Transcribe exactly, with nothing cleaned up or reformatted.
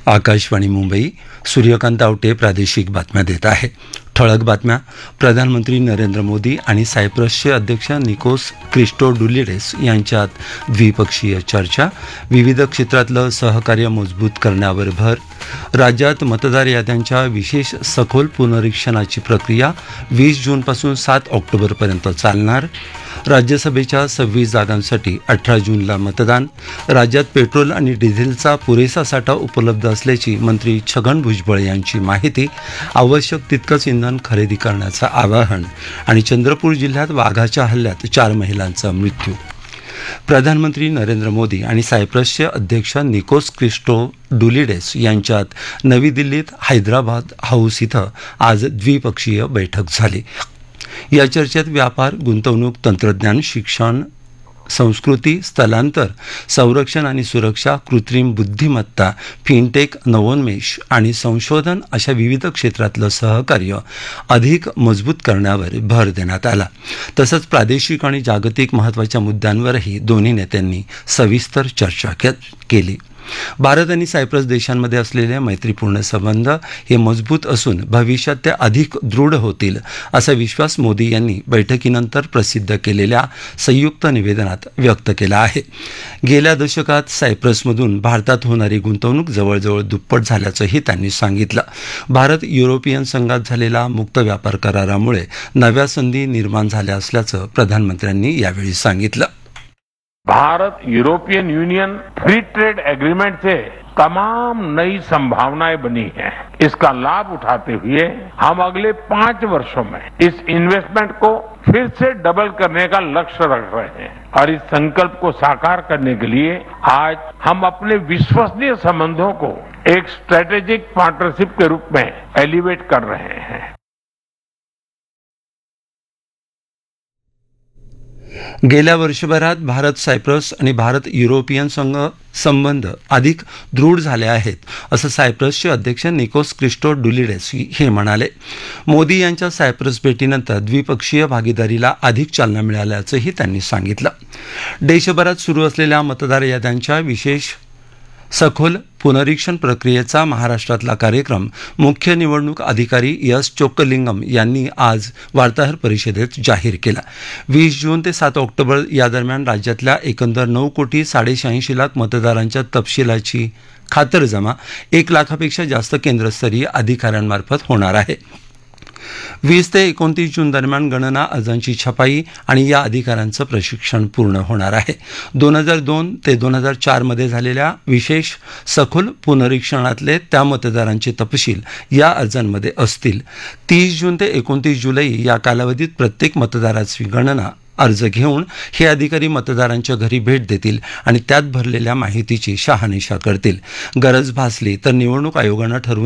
आकाशवाणी मुंबई. सूर्यकांत आवटे प्रादेशिक बातम्या देत आहे. ठळक बातम्या. प्रधानमंत्री नरेंद्र मोदी आणि सायप्रसचे अध्यक्ष निकोस क्रिस्टोडुलिडेस यांच्यात द्विपक्षीय चर्चा. विविध क्षेत्रातलं सहकार्य मजबूत करण्यावर भर. राज्यात मतदार याद्यांच्या विशेष सखोल पुनरीक्षणाची प्रक्रिया वीस जूनपासून सात ऑक्टोबरपर्यंत चालणार. राज्यसभेच्या सव्वीस जागांसाठी अठरा जूनला मतदान. राज्यात पेट्रोल आणि डिझेलचा पुरेसा साठा उपलब्ध असल्याची मंत्री छगन भुजबळ यांची माहिती. आवश्यक तितकंच इंधन खरेदी करण्याचं आवाहन. आणि चंद्रपूर जिल्ह्यात वाघाच्या हल्ल्यात चार महिलांचा मृत्यू. प्रधानमंत्री नरेंद्र मोदी आणि सायप्रसचे अध्यक्ष निकोस क्रिस्टोडुलिडेस यांच्यात नवी दिल्लीत हैदराबाद हाऊस इथं आज द्विपक्षीय बैठक झाली. या चर्चेत व्यापार, गुंतवणूक, तंत्रज्ञान, शिक्षण, संस्कृती, स्थलांतर, संरक्षण आणि सुरक्षा, कृत्रिम बुद्धिमत्ता, फिनटेक, नवोन्मेष आणि संशोधन अशा विविध क्षेत्रातलं सहकार्य अधिक मजबूत करण्यावर भर देण्यात आला. तसंच प्रादेशिक आणि जागतिक महत्त्वाच्या मुद्द्यांवरही दोन्ही नेत्यांनी सविस्तर चर्चा केली. भारत आणि सायप्रस देशांमध्ये असलेले मैत्रीपूर्ण संबंध हे मजबूत असून भविष्यात ते अधिक दृढ होतील असा विश्वास मोदी यांनी बैठकीनंतर प्रसिद्ध केलेल्या संयुक्त निवेदनात व्यक्त केला आहे. गेल्या दशकात सायप्रसमधून भारतात होणारी गुंतवणूक जवळजवळ दुप्पट झाल्याचंही त्यांनी सांगितलं. भारत युरोपियन संघात झालेला मुक्त व्यापार करारामुळे नव्या संधी निर्माण झाल्या असल्याचं प्रधानमंत्र्यांनी यावेळी सांगितलं. Bharat European union free trade agreement से तमाम नई संभावनाएं बनी हैं. इसका लाभ उठाते हुए हम अगले पांच वर्षों में इस इन्वेस्टमेंट को फिर से डबल करने का लक्ष्य रख रहे हैं और इस संकल्प को साकार करने के लिए आज हम अपने विश्वसनीय संबंधों को एक स्ट्रेटेजिक पार्टनरशिप के रूप में एलिवेट कर रहे हैं. गेल्या वर्षभरात भारत सायप्रस आणि भारत युरोपियन संघ संबंध अधिक दृढ झाले आहेत असं सायप्रसचे अध्यक्ष निकोस क्रिस्टोडुलिडेस हे म्हणाले. मोदी यांच्या सायप्रस भेटीनंतर द्विपक्षीय भागीदारीला अधिक चालना मिळाल्याचंही त्यांनी सांगितलं. देशभरात सुरू असलेल्या मतदार याद्यांच्या विशेष सखोल पुनरीक्षण प्रक्रियेचा महाराष्ट्रातला कार्यक्रम मुख्य निवडणूक अधिकारी एस चोक्कलिंगम यांनी आज वार्ताहर परिषदेत जाहीर केला. वीस जून ते सात ऑक्टोबर या दरम्यान राज्यातल्या एकंदर नऊ कोटी साडेशहाऐंशी लाख मतदारांच्या तपशिलाची खातरजमा एक लाखापेक्षा जास्त केंद्रस्तरीय अधिकाऱ्यांमार्फत होणार आहे. वीस ते एकोणतीस जून दरम्यान गणना अर्जांची छपाई आणि या अधिकाऱ्यांचं प्रशिक्षण पूर्ण होणार आहे. दोन हजार दोन ते दोन हजार चारमध्ये झालेल्या विशेष सखोल पुनरीक्षणातले त्या मतदारांचे तपशील या अर्जांमध्ये असतील. तीस जून ते एकोणतीस जुलै या कालावधीत प्रत्येक मतदाराची गणना अर्ज घेऊन हे अधिकारी मतदारांच्या घरी भेट देतील आणि त्यात भरलेल्या माहितीची शहानिशा करतील. गरज भासली तर निवडणूक आयोगानं ठरवून